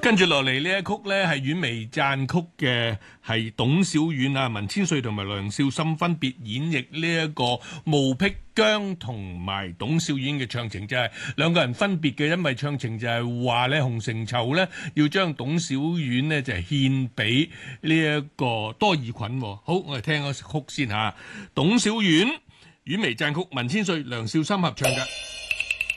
跟住落嚟呢一曲呢，係婉薇讚曲嘅，係董小宛啊、文千歲同埋梁少森分別演繹呢一個冒辟疆同埋董小宛嘅唱情，就係兩個人分別嘅，因為唱情就係話呢，洪承疇呢要將董小宛呢就係獻俾呢一個多爾袞。好，我哋聽個曲先嚇，董小宛婉薇讚曲，文千歲、梁少森合唱嘅。